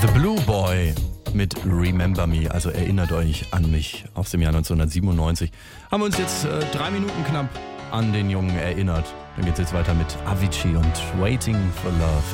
The Blue Boy mit Remember Me, also erinnert euch an mich, aus dem Jahr 1997. Haben wir uns jetzt 3 Minuten knapp an den Jungen erinnert. Dann geht's jetzt weiter mit Avicii und Waiting for Love